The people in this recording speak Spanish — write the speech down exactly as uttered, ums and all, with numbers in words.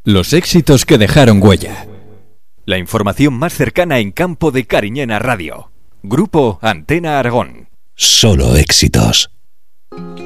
Los éxitos que dejaron huella. La información más cercana en campo de Cariñena Radio. Grupo Antena Aragón. Solo éxitos.